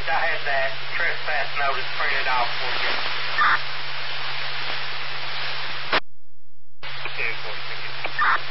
I had that trespass notice printed off for you.